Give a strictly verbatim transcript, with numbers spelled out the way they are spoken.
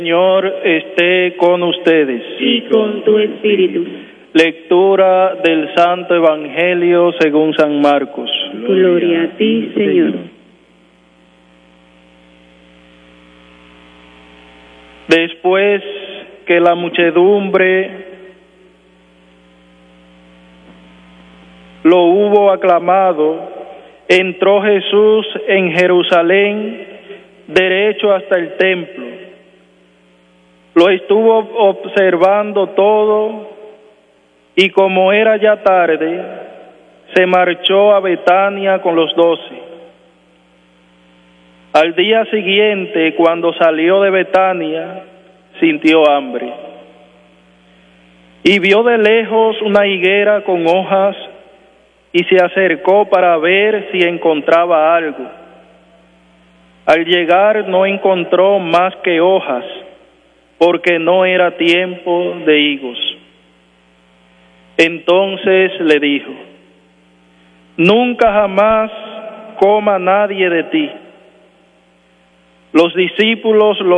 Señor esté con ustedes. Y con tu espíritu. Lectura del Santo Evangelio según San Marcos. Gloria a ti, Señor. Después que la muchedumbre lo hubo aclamado, entró Jesús en Jerusalén derecho hasta el templo. Lo estuvo observando todo y como era ya tarde, se marchó a Betania con los doce. Al día siguiente, cuando salió de Betania, sintió hambre y vio de lejos una higuera con hojas y se acercó para ver si encontraba algo. Al llegar no encontró más que hojas, porque no era tiempo de higos. Entonces le dijo: nunca jamás coma nadie de ti. Los discípulos lo